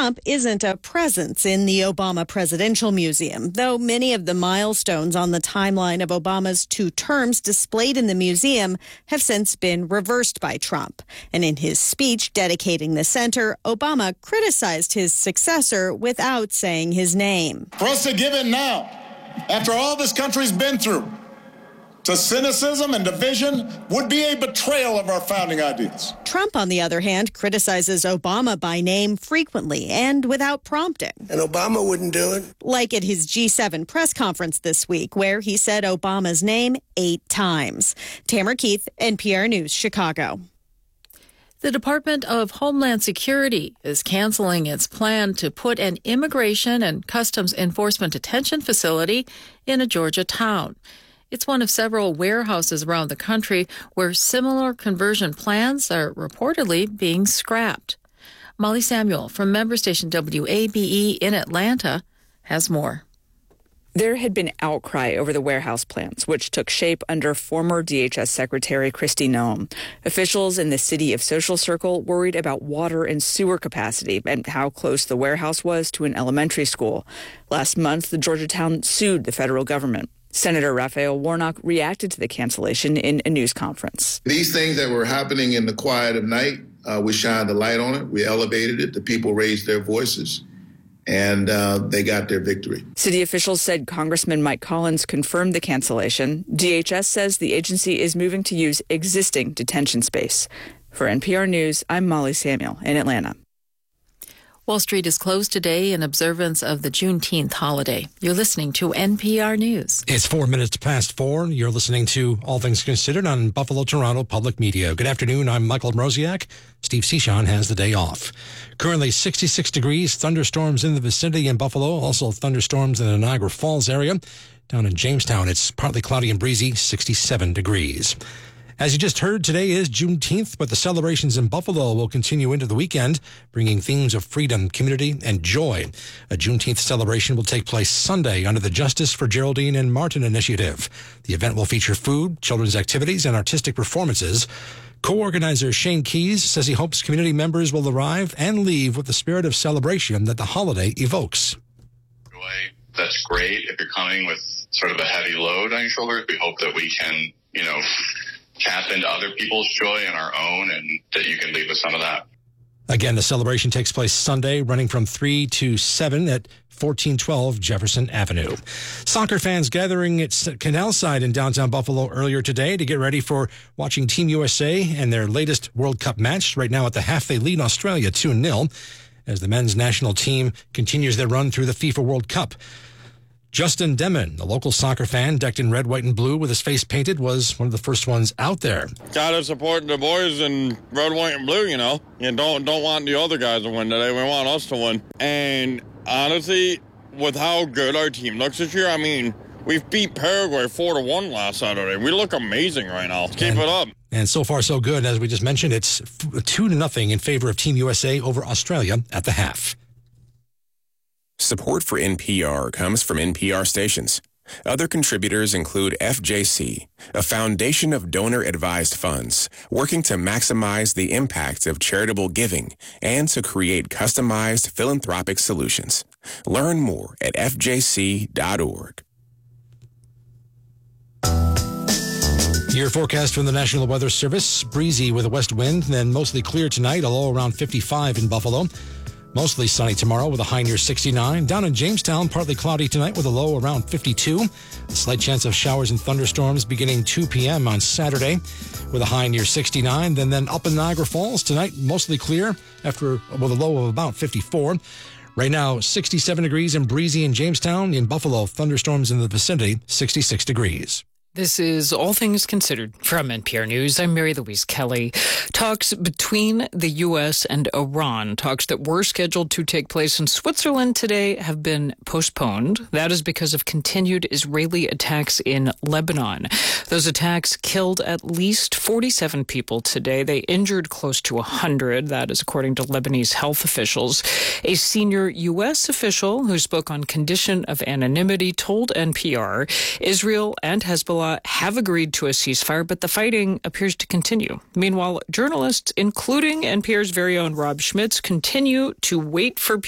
Trump isn't a presence in the Obama Presidential Museum, though many of the milestones on the timeline of Obama's 2 terms displayed in the museum have since been reversed by Trump. And in his speech dedicating the center, Obama criticized his successor without saying his name. For us to give in now, after all this country's been through, to cynicism and division would be a betrayal of our founding ideas. Trump, on the other hand, criticizes Obama by name frequently and without prompting. And Obama wouldn't do it. Like at his G7 press conference this week, where he said Obama's name 8 times. Tamara Keith, NPR News, Chicago. The Department of Homeland Security is canceling its plan to put an immigration and customs enforcement detention facility in a Georgia town. It's one of several warehouses around the country where similar conversion plans are reportedly being scrapped. Molly Samuel from member station WABE in Atlanta has more. There had been outcry over the warehouse plans, which took shape under former DHS Secretary Kristi Noem. Officials in the city of Social Circle worried about water and sewer capacity and how close the warehouse was to an elementary school. Last month, the Georgia town sued the federal government. Senator Raphael Warnock reacted to the cancellation in a news conference. These things that were happening in the quiet of night, we shined a light on it. We elevated it. The people raised their voices, and they got their victory. City officials said Congressman Mike Collins confirmed the cancellation. DHS says the agency is moving to use existing detention space. For NPR News, I'm Molly Samuel in Atlanta. Wall Street is closed today in observance of the Juneteenth holiday. You're listening to NPR News. It's 4 minutes past 4. You're listening to All Things Considered on Buffalo Toronto Public Media. Good afternoon. I'm Michael Mroziak. Steve Cichon has the day off. Currently 66 degrees. Thunderstorms in the vicinity in Buffalo. Also thunderstorms in the Niagara Falls area. Down in Jamestown, it's partly cloudy and breezy, 67 degrees. As you just heard, today is Juneteenth, but the celebrations in Buffalo will continue into the weekend, bringing themes of freedom, community, and joy. A Juneteenth celebration will take place Sunday under the Justice for Geraldine and Martin initiative. The event will feature food, children's activities, and artistic performances. Co-organizer Shane Keys says he hopes community members will arrive and leave with the spirit of celebration that the holiday evokes. Joy, that's great. If you're coming with sort of a heavy load on your shoulders, we hope that we can, tap into other people's joy and our own, and that you can leave with some of that. Again, the celebration takes place Sunday, running from 3 to 7 at 1412 Jefferson Avenue. Soccer fans gathering at Canalside in downtown Buffalo earlier today to get ready for watching Team USA and their latest World Cup match. Right now at the half, they lead Australia 2-0 as the men's national team continues their run through the FIFA World Cup. Justin Demon, a local soccer fan decked in red, white, and blue with his face painted, was one of the first ones out there. Gotta support the boys in red, white, and blue, You don't want the other guys to win today. We want us to win. And honestly, with how good our team looks this year, we've beat Paraguay 4-1 last Saturday. We look amazing right now. Keep it up. And so far, so good. As we just mentioned, it's 2-0 in favor of Team USA over Australia at the half. Support for NPR comes from NPR stations. Other contributors include FJC, a foundation of donor-advised funds working to maximize the impact of charitable giving and to create customized philanthropic solutions. Learn more at fjc.org. Your forecast from the National Weather Service. Breezy with a west wind, then mostly clear tonight, a low around 55 in Buffalo. Mostly sunny tomorrow with a high near 69. Down in Jamestown, partly cloudy tonight with a low around 52. A slight chance of showers and thunderstorms beginning 2 p.m. on Saturday with a high near 69. Then up in Niagara Falls tonight, mostly clear with a low of about 54. Right now, 67 degrees and breezy in Jamestown. In Buffalo, thunderstorms in the vicinity, 66 degrees. This is All Things Considered from NPR News. I'm Mary Louise Kelly. Talks between the U.S. and Iran, talks that were scheduled to take place in Switzerland today, have been postponed. That is because of continued Israeli attacks in Lebanon. Those attacks killed at least 47 people today. They injured close to 100. That is according to Lebanese health officials. A senior U.S. official who spoke on condition of anonymity told NPR Israel and Hezbollah have agreed to a ceasefire, but the fighting appears to continue. Meanwhile, journalists, including NPR's very own Rob Schmitz, continue to wait for